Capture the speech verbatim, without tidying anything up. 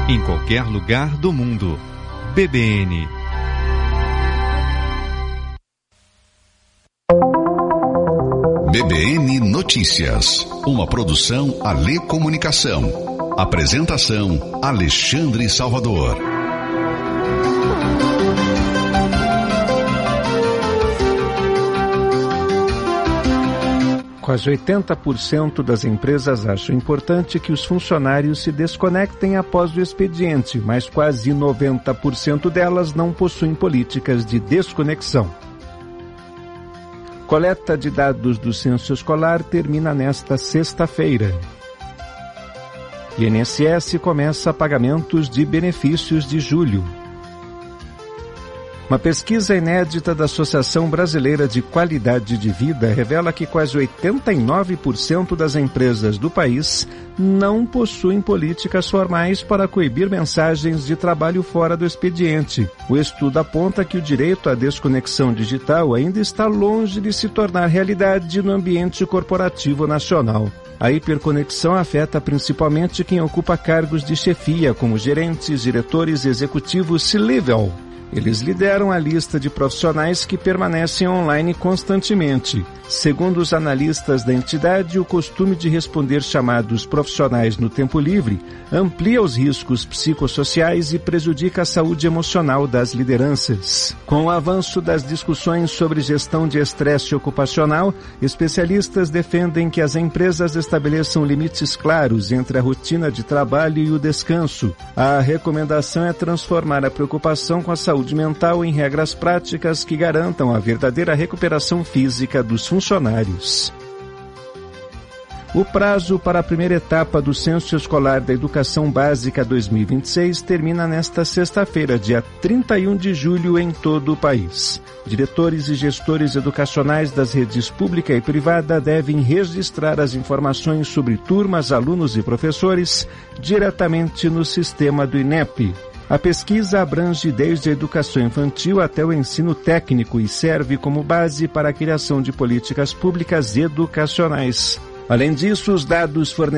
em qualquer lugar do mundo. B B N. B B N Notícias, uma produção Alê Comunicação. Apresentação Alexandre Salvador. Quase oitenta por cento das empresas acham importante que os funcionários se desconectem após o expediente, mas quase noventa por cento delas não possuem políticas de desconexão. Coleta de dados do censo escolar termina nesta sexta-feira. I N S S começa pagamentos de benefícios de julho. Uma pesquisa inédita da Associação Brasileira de Qualidade de Vida revela que quase oitenta e nove por cento das empresas do país não possuem políticas formais para coibir mensagens de trabalho fora do expediente. O estudo aponta que o direito à desconexão digital ainda está longe de se tornar realidade no ambiente corporativo nacional. A hiperconexão afeta principalmente quem ocupa cargos de chefia, como gerentes, diretores e executivos C-level. Eles lideram a lista de profissionais que permanecem online constantemente. Segundo os analistas da entidade, o costume de responder chamados profissionais no tempo livre amplia os riscos psicossociais e prejudica a saúde emocional das lideranças. Com o avanço das discussões sobre gestão de estresse ocupacional, especialistas defendem que as empresas estabeleçam limites claros entre a rotina de trabalho e o descanso. A recomendação é transformar a preocupação com a saúde mental em regras práticas que garantam a verdadeira recuperação física dos funcionários. O prazo para a primeira etapa do Censo Escolar da Educação Básica dois mil e vinte e seis termina nesta sexta-feira, dia trinta e um de julho, em todo o país. Diretores e gestores educacionais das redes pública e privada devem registrar as informações sobre turmas, alunos e professores diretamente no sistema do INEP. A pesquisa abrange desde a educação infantil até o ensino técnico e serve como base para a criação de políticas públicas educacionais. Além disso, os dados fornecidos